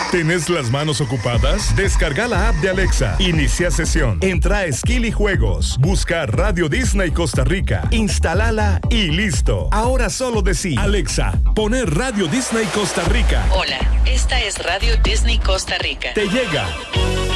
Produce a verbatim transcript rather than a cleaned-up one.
¿Tienes las manos ocupadas? Descarga la app de Alexa. Inicia sesión. Entra a Skill y Juegos. Busca Radio Disney Costa Rica. Instálala y listo. Ahora solo decí, Alexa, poner Radio Disney Costa Rica. Hola, esta es Radio Disney Costa Rica. Te llega.